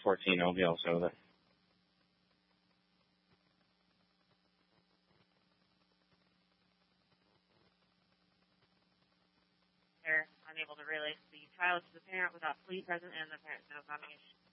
14 OVL, so that. They're unable to relay the child to the parent without plea present and the parent no combination.